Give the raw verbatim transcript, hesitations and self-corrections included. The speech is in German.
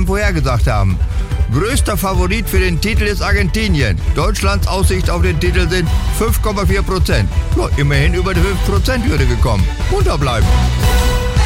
vorhergesagt haben. Größter Favorit für den Titel ist Argentinien. Deutschlands Aussicht auf den Titel sind fünf Komma vier Prozent. Ja, immerhin über die fünf Prozent Hürde gekommen. Munter bleiben.